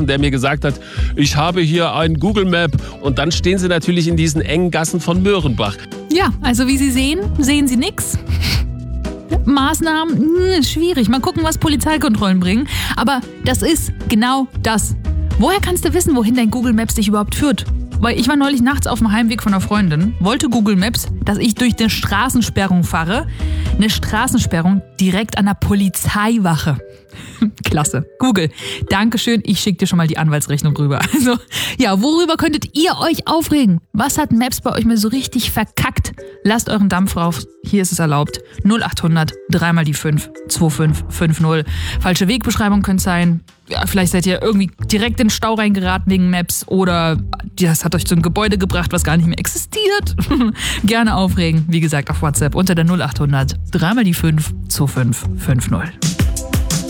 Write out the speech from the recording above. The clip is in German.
getroffen, der mir gesagt hat, ich habe hier ein Google Map und dann stehen sie natürlich in diesen engen Gassen von Möhrenbach. Ja, also wie Sie sehen Sie nichts. Maßnahmen, schwierig. Mal gucken, was Polizeikontrollen bringen. Aber das ist genau das. Woher kannst du wissen, wohin dein Google Maps dich überhaupt führt? Weil ich war neulich nachts auf dem Heimweg von einer Freundin, wollte Google Maps, dass ich durch eine Straßensperrung fahre. Eine Straßensperrung direkt an der Polizeiwache. Klasse. Google, Dankeschön, ich schicke dir schon mal die Anwaltsrechnung rüber. Also, ja, worüber könntet ihr euch aufregen? Was hat Maps bei euch mal so richtig verkackt? Lasst euren Dampf rauf, hier ist es erlaubt. 0800 3 mal die 5 2550. Falsche Wegbeschreibung könnte sein. Ja, vielleicht seid ihr irgendwie direkt in den Stau reingeraten wegen Maps oder das hat euch zu einem Gebäude gebracht, was gar nicht mehr existiert. Gerne aufregen, wie gesagt, auf WhatsApp unter der 0800 3 mal die 5 2550.